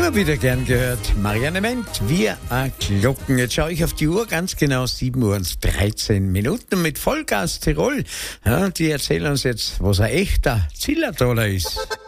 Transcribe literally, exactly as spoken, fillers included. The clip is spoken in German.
Immer wieder gern gehört. Marianne Ment, wir a Glocken. Jetzt schaue ich auf die Uhr, ganz genau sieben Uhr und dreizehn Minuten mit Vollgas Tirol. Ja, die erzählen uns jetzt, was ein echter Zillertaler ist.